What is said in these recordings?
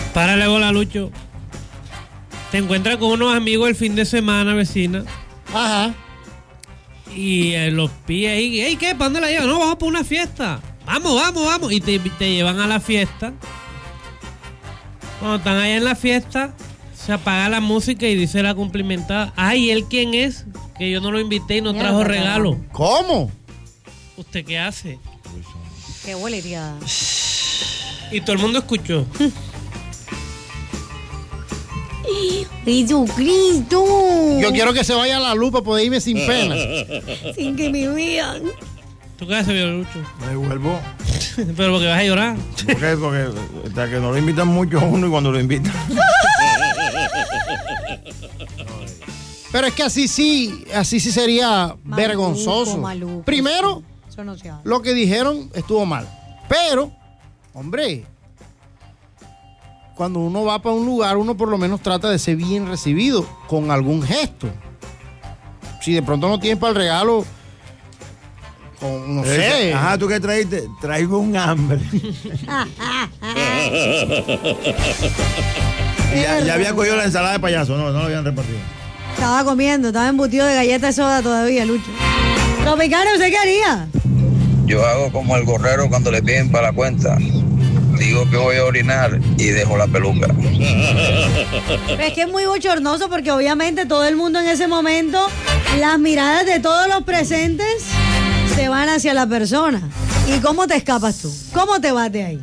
Párale bola, Lucho. Te encuentras con unos amigos el fin de semana, vecina. Ajá. Y los pide ahí. Ey, ¿qué? ¿Para dónde la llevan? No, vamos para una fiesta. Vamos. Y te llevan a la fiesta. Cuando están allá en la fiesta, se apaga la música y dice la cumplimentada: ay, ¿él quién es? Que yo no lo invité y no trajo regalo. ¿Cómo? ¿Usted qué hace? Qué boleteada. Y todo el mundo escuchó. ¡Jesucristo! Yo quiero que se vaya a la luz para poder irme sin pena. Sin que me vean. ¿Tú qué haces, Lucho? Me vuelvo. Pero porque vas a llorar. Porque hasta que no lo invitan mucho a uno y cuando lo invitan. Pero es que así sí sería Maluco, vergonzoso. maluco. Primero, Eso no se hace. lo que dijeron estuvo mal. Pero, hombre, cuando uno va para un lugar, uno por lo menos trata de ser bien recibido con algún gesto. Si de pronto no tienes para el regalo, no sé. Ajá, ¿tú qué traíste? Traigo un hambre. ya había cogido la ensalada de payaso, no lo habían repartido. Estaba comiendo, estaba embutido de galleta de soda todavía, Lucho. Tropicano, ¿usted qué haría? Yo hago como el gorrero cuando le piden para la cuenta. Digo que voy a orinar y dejo la peluca. Pero es que es muy bochornoso porque obviamente todo el mundo en ese momento, las miradas de todos los presentes se van hacia la persona. ¿Y cómo te escapas tú? ¿Cómo te vas de ahí?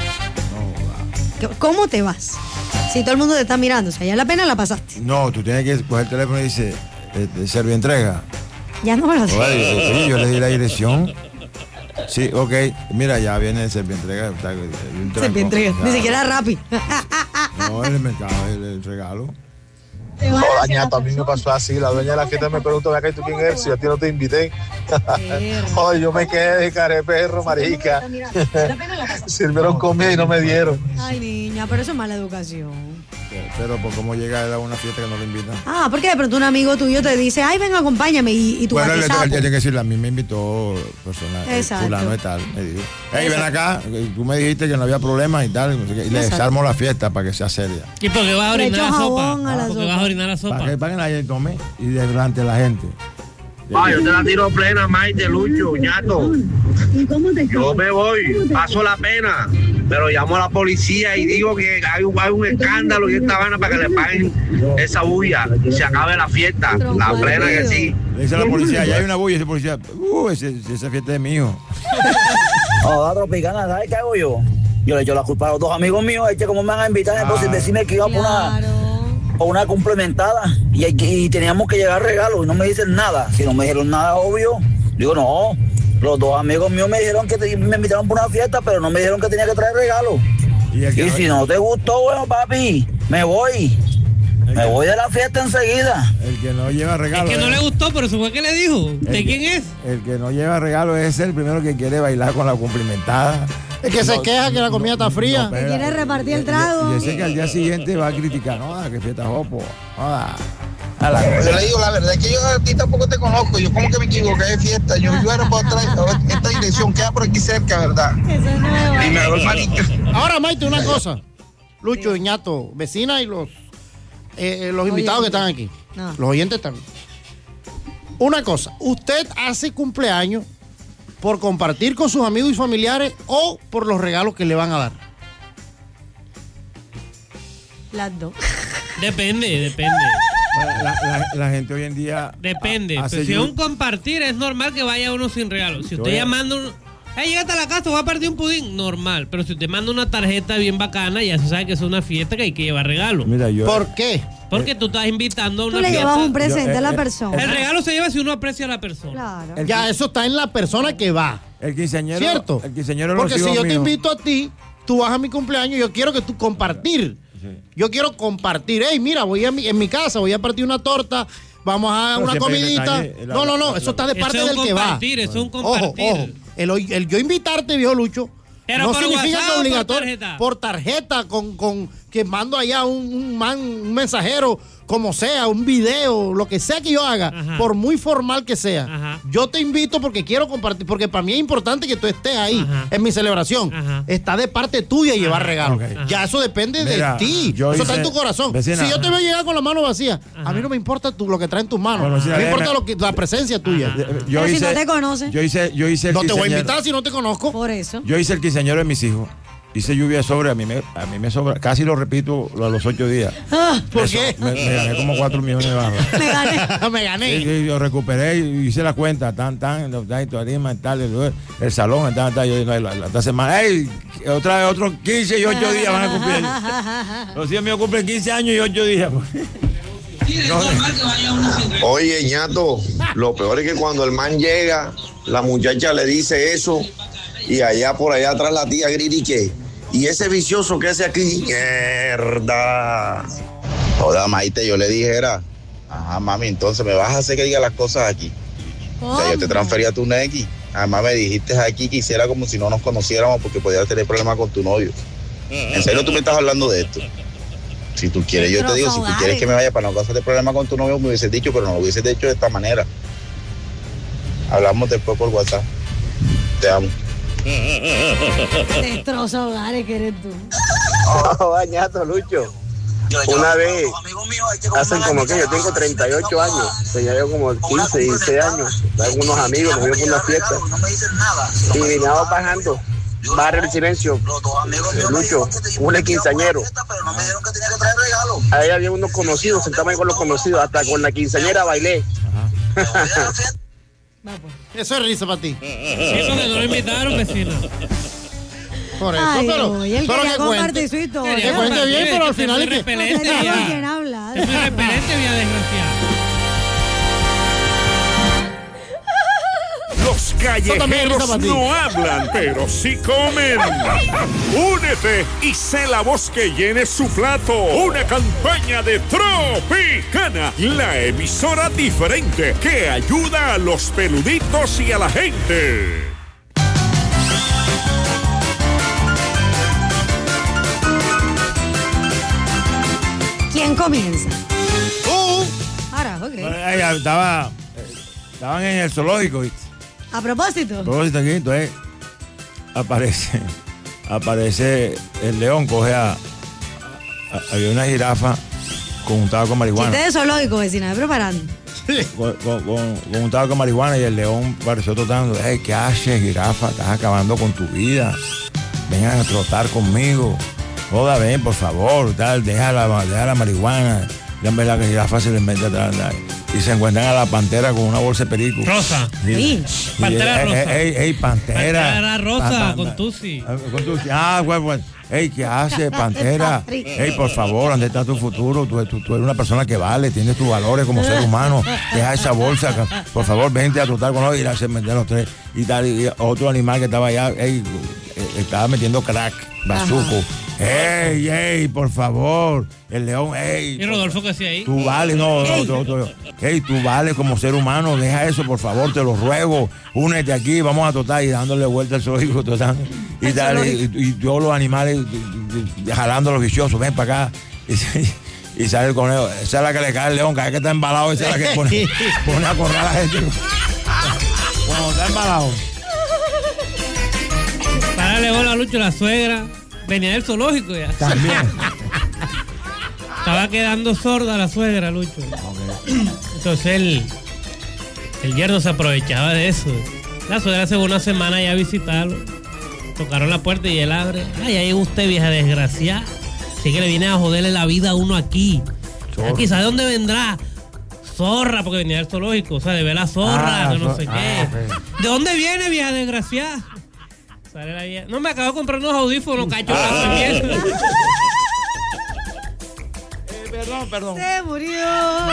¿Cómo te vas? Si todo el mundo te está mirando, o sea, ya la pena la pasaste. No, tú tienes que coger el teléfono y dice, Servientrega. Ya no me lo sé. Oye, yo le di la dirección. Sí, ok. Mira, ya viene el Servientrega. Servientrega. Ni siquiera Rappi. No, el mercado, el regalo. Hola, ñato, a mí me pasó así. La dueña de la fiesta me preguntó: ¿y tú quién eres? Si a ti no te invité. Joder, yo me quedé de careperro, marica. Sirvieron comida y no me dieron. Ay, niña, pero eso es mala educación. Pero por cómo llega a una fiesta que no lo invitan. Ah, porque de pronto un amigo tuyo te dice: ay, ven, acompáñame, y tú bueno, vas él tiene que decirle: a mí me invitó personal, exacto. fulano de tal. Me dijo: hey, ven acá, tú me dijiste que no había problema y tal. No sé qué, y le desarmo la fiesta para que sea seria. ¿Y por qué vas a orinar la sopa? Porque vas a orinar la sopa. Para que nadie tome y delante de la gente. Yo te la tiro plena, Maite, Lucho, ñato. Yo me voy, paso la pena, pero llamo a la policía y digo que hay un escándalo y esta vaina para que le paguen esa bulla y se acabe la fiesta, la plena que sí. Le dice a la policía: ya hay una bulla, y ese policía: esa fiesta es de mi hijo. Hola, Tropicana, ¿sabes qué hago yo? Yo le echo la culpa a los dos amigos míos, es que como me van a invitar, entonces decirme que iba por una complementada y teníamos que llegar regalos y no me dicen nada. Si no me dijeron nada, obvio. Digo, no, los dos amigos míos me dijeron que me invitaron por una fiesta, pero no me dijeron que tenía que traer regalos. Y si no te gustó, bueno, papi, me voy. Me voy de la fiesta enseguida. El que no lleva regalo. El que no le gustó, pero eso fue que le dijo. ¿De quién es? El que no lleva regalo es el primero que quiere bailar con la cumplimentada. El que se queja que la comida está fría. Que quiere repartir el trago. Y ese que al día siguiente va a criticar: no, que fiesta jopo. Yo le digo la verdad, es que yo a ti tampoco te conozco. Yo como que me equivoqué de fiesta. Yo era por esta dirección, queda por aquí cerca, ¿verdad? Y me hago el marica. Ahora, Maite, una cosa. Lucho, Ñato, vecina y los invitados que están aquí. No. Los oyentes también. Una cosa, ¿usted hace cumpleaños por compartir con sus amigos y familiares o por los regalos que le van a dar? Las dos. Depende. La gente hoy en día... Depende. Pues si es un compartir, es normal que vaya uno sin regalo. Si usted ya manda un... Llegate a la casa, voy a partir un pudín. Normal. Pero si usted manda una tarjeta bien bacana, ya se sabe que es una fiesta que hay que llevar regalo. Mira, ¿Por qué? Porque tú estás invitando a una Tú le fiesta. llevas un presente a la persona. El regalo se lleva si uno aprecia a la persona. Claro. Ya, eso está en la persona que va. El quinceañero. ¿Cierto? El quinceañero. Porque si yo te invito a ti, tú vas a mi cumpleaños, yo quiero que tú compartir. Sí. Yo quiero compartir. Hey, mira, voy en mi casa, voy a partir una torta, vamos a una comidita. No, eso está de parte del que va. Eso es un compartir. Ojo. El yo invitarte, viejo Lucho, pero no significa que obligatorio. Por tarjeta con que mando allá un mensajero como sea, un video, lo que sea que yo haga, Ajá. por muy formal que sea, Ajá. yo te invito porque quiero compartir, porque para mí es importante que tú estés ahí Ajá. en mi celebración. Ajá. Está de parte tuya llevar regalos. Ok. Ya eso depende Mira, de ti. yo Eso está hice- en tu corazón. vecina. Si yo te veo llegar con la mano vacía, Ajá. a mí no me importa lo que trae en tus manos. Bueno, vecina, me importa déjeme- la presencia tuya. Pero si no te conoce. Yo hice el No te voy a quinceañero. invitar si no te conozco. Por eso. Yo hice el quinceañero de mis hijos. Hice lluvia de sobre, a mí me sobra, casi lo repito a los 8 días. ¿Por qué? Me gané como 4 millones de barras. Me gané. Me gané. Sí, yo recuperé y hice la cuenta, tal, el salón, tal, yo esta semana, otros 15 y 8 días van a cumplir. Los hijos míos cumplen 15 años y 8 días. Oye, ñato, lo peor es que cuando el man llega, la muchacha le dice eso y allá por allá atrás la tía grita y que, ¿y ese vicioso que hace aquí? ¡Mierda! Joda, Maite, yo le dijera, ajá, mami, entonces me vas a hacer que diga las cosas aquí. O sea, yo te transferí a tu Neki. Además me dijiste aquí que hiciera como si no nos conociéramos porque podías tener problemas con tu novio. ¿En serio tú me estás hablando de esto? Si tú quieres, yo te digo, si tú quieres que me vaya para no causarte problemas con tu novio, me hubieses dicho, pero no lo hubieses dicho de esta manera. Hablamos después por WhatsApp. Te amo. Destroza hogares que eres tú. Bañato, Lucho. Una vez, hace como que yo tengo 38 años, tenía yo como 15, 16 años, con unos amigos, nos vimos por una fiesta y veníamos bajando, barrio El Silencio, Lucho, un quinceañero. Ahí había unos conocidos, sentamos ahí con los conocidos, hasta con la quinceañera bailé. Eso es risa para ti. Sí, porque no lo invitaron, vecina. Por eso, Ay, pero oye, él pero quería que compartir cuente. su historia. Que cuente bien, pero al final es es que... No repelente, tenía con quién ya. hablar. Es muy repelente, vía desgraciada. Los callejeros no hablan, pero sí comen. Únete y sé la voz que llene su plato. Una campaña de Tropicana, la emisora diferente que ayuda a los peluditos y a la gente. ¿Quién comienza? Carajo, ok. Estaban en el zoológico, ¿viste? A propósito. Zoológico aquí, entonces aparece el león, coge había una jirafa conjuntada con marihuana. Chiste de zoológico, vecina, me preparando. Conjuntada con marihuana y el león pareció tratando, ¿qué haces, jirafa? Estás acabando con tu vida. Vengan a trotar conmigo. Joda, ven, por favor, tal, deja la marihuana. Ya en verdad que jirafa se le mete atrás. Y se encuentran a la pantera con una bolsa de perico. Rosa. Sí. Pantera rosa. Ey, pantera. Pantera rosa, con Tusi. Con Tusi. Bueno. Ey, ¿qué hace, pantera? Ey, por favor, ¿dónde está tu futuro? Tú eres una persona que vale, tienes tus valores como ser humano. Deja esa bolsa. Por favor, vente a trotar con nosotros y se meten los tres. Y tal, y otro animal que estaba allá, estaba metiendo crack, bazuco. Ey, por favor. El león, ¿Y Rodolfo qué hacía ahí? Tú vales, no. Ey, tú vales como ser humano, deja eso, por favor, te lo ruego. Únete aquí, vamos a trotar y dándole vuelta al zoológico, y tal, y todos los animales jalando a los viciosos, ven para acá. Y sale el conejo, esa es la que le cae al león, cada vez que está embalado, esa es la que pone a correr a la gente. Cuando está embalado. Párale bola, Lucho, la suegra. Venía del zoológico ya. También. Estaba quedando sorda la suegra, Lucho. Entonces el yerno se aprovechaba de eso. La suegra hace una semana ya a visitarlo. Tocaron la puerta y él abre. Ay, ahí usted, vieja desgraciada. Así que le viene a joderle la vida a uno aquí. Aquí, ¿sabe dónde vendrá? Zorra, porque venía del zoológico. O sea, de ver la zorra, que no sé qué. Okay. ¿De dónde viene, vieja desgraciada? Sale la vieja. No, me acabo de comprar unos audífonos, cacho. Perdón. Se murió.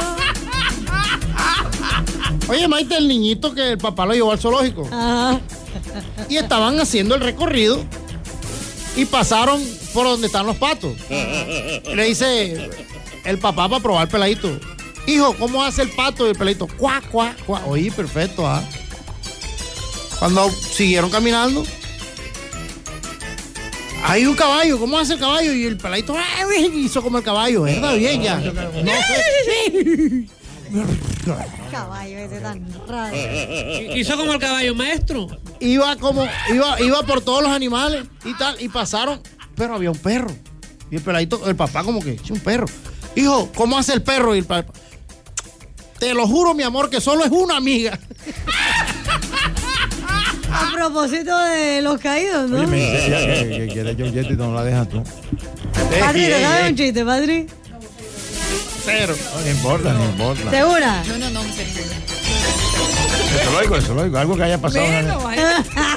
Oye, Maite, el niñito que el papá lo llevó al zoológico. Ajá. Y estaban haciendo el recorrido y pasaron por donde están los patos. Le dice el papá para probar el peladito: hijo, ¿cómo hace el pato? Y el peladito: cuá, cuá, cuá. Oye, perfecto, Cuando siguieron caminando, hay un caballo, ¿cómo hace el caballo? Y el peladito hizo como el caballo, ¿verdad? Bien, ya. No sé. Caballo ese tan raro. Hizo como el caballo, maestro. Iba por todos los animales y tal, y pasaron, pero había un perro. Y el peladito, el papá como que, es un perro. Hijo, ¿cómo hace el perro? Y el papá, te lo juro, mi amor, que solo es una amiga. A propósito de los caídos, ¿no? Oye, me dice ella que quiere John Jetty, no la dejas tú. Patri, ¿te da un chiste, Patri? Cero. No importa, no importa. ¿Segura? No, no, no, seguro. Eso lo oigo, algo que haya pasado. Bueno,